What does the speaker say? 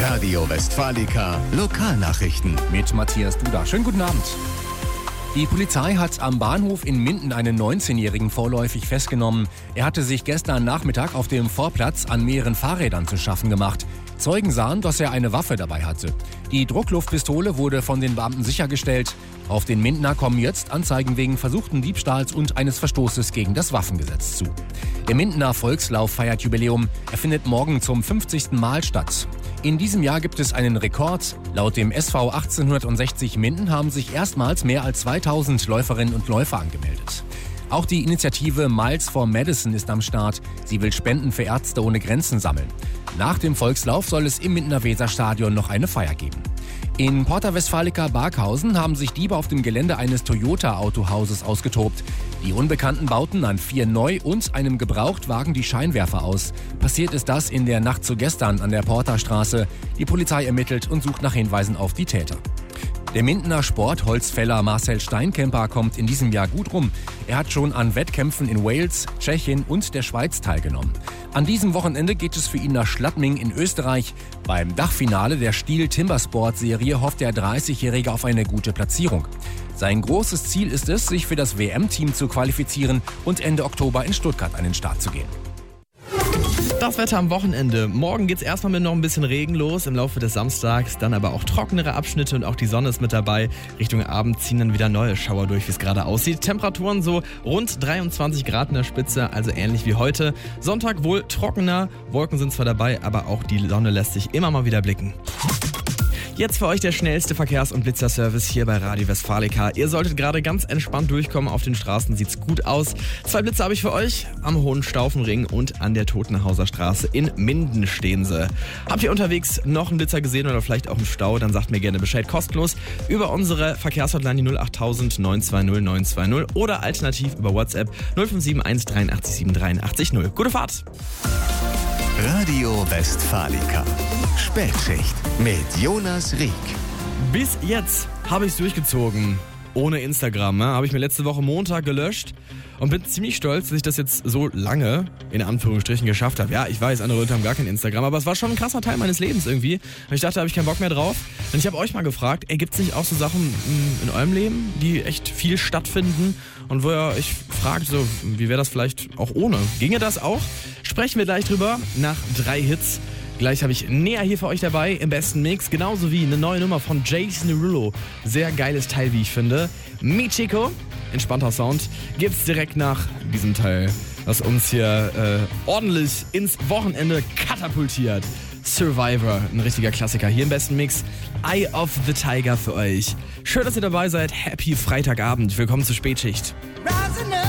Radio Westfalica Lokalnachrichten. Mit Matthias Duda. Schönen guten Abend. Die Polizei hat am Bahnhof in Minden einen 19-Jährigen vorläufig festgenommen. Er hatte sich gestern Nachmittag auf dem Vorplatz an mehreren Fahrrädern zu schaffen gemacht. Zeugen sahen, dass er eine Waffe dabei hatte. Die Druckluftpistole wurde von den Beamten sichergestellt. Auf den Mindener kommen jetzt Anzeigen wegen versuchten Diebstahls und eines Verstoßes gegen das Waffengesetz zu. Der Mindener Volkslauf feiert Jubiläum. Er findet morgen zum 50. Mal statt. In diesem Jahr gibt es einen Rekord. Laut dem SV 1860 Minden haben sich erstmals mehr als 2000 Läuferinnen und Läufer angemeldet. Auch die Initiative Miles for Medicine ist am Start. Sie will Spenden für Ärzte ohne Grenzen sammeln. Nach dem Volkslauf soll es im Mindener Weserstadion noch eine Feier geben. In Porta Westfalica Barkhausen haben sich Diebe auf dem Gelände eines Toyota-Autohauses ausgetobt. Die Unbekannten bauten an 4 Neu- und einem Gebrauchtwagen die Scheinwerfer aus. Passiert ist das in der Nacht zu gestern an der Porta-Straße. Die Polizei ermittelt und sucht nach Hinweisen auf die Täter. Der Mindener Sportholzfäller Marcel Steinkemper kommt in diesem Jahr gut rum. Er hat schon an Wettkämpfen in Wales, Tschechien und der Schweiz teilgenommen. An diesem Wochenende geht es für ihn nach Schladming in Österreich. Beim Dachfinale der Stihl Timbersport Serie hofft der 30-Jährige auf eine gute Platzierung. Sein großes Ziel ist es, sich für das WM-Team zu qualifizieren und Ende Oktober in Stuttgart an den Start zu gehen. Das Wetter am Wochenende. Morgen geht's erstmal mit noch ein bisschen Regen los, im Laufe des Samstags, dann aber auch trockenere Abschnitte und auch die Sonne ist mit dabei. Richtung Abend ziehen dann wieder neue Schauer durch, wie es gerade aussieht. Temperaturen so rund 23 Grad in der Spitze, also ähnlich wie heute. Sonntag wohl trockener, Wolken sind zwar dabei, aber auch die Sonne lässt sich immer mal wieder blicken. Jetzt für euch der schnellste Verkehrs- und Blitzerservice hier bei Radio Westfalica. Ihr solltet gerade ganz entspannt durchkommen. Auf den Straßen sieht's gut aus. 2 Blitze habe ich für euch. Am Hohenstaufenring und an der Totenhauser Straße in Minden stehen sie. Habt ihr unterwegs noch einen Blitzer gesehen oder vielleicht auch einen Stau? Dann sagt mir gerne Bescheid kostenlos über unsere Verkehrshotline, die 08000 920 920 oder alternativ über WhatsApp 0571 83 783 0. Gute Fahrt! Radio Westfalica Spätschicht mit Jonas Rieck. Bis jetzt habe ich es durchgezogen. Ohne Instagram. Ne? Habe ich mir letzte Woche Montag gelöscht und bin ziemlich stolz, dass ich das jetzt so lange, in Anführungsstrichen, geschafft habe. Ja, ich weiß, andere Leute haben gar kein Instagram, aber es war schon ein krasser Teil meines Lebens irgendwie. Und ich dachte, da habe ich keinen Bock mehr drauf. Und ich habe euch mal gefragt, gibt es nicht auch so Sachen in eurem Leben, die echt viel stattfinden? Und wo ihr euch fragt, so, wie wäre das vielleicht auch ohne? Ginge das auch? Sprechen wir gleich drüber nach 3 Hits. Gleich habe ich näher hier für euch dabei im besten Mix, genauso wie eine neue Nummer von Jason Derulo. Sehr geiles Teil, wie ich finde. Mi Chico, entspannter Sound, gibt's direkt nach diesem Teil, was uns hier ordentlich ins Wochenende katapultiert. Survivor, ein richtiger Klassiker hier im besten Mix. Eye of the Tiger für euch. Schön, dass ihr dabei seid. Happy Freitagabend. Willkommen zur Spätschicht.